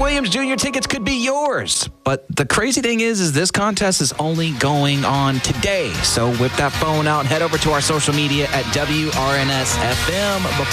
Williams Jr. tickets could be yours. But the crazy thing is this contest is only going on today. So whip that phone out and head over to our social media at WRNS FM.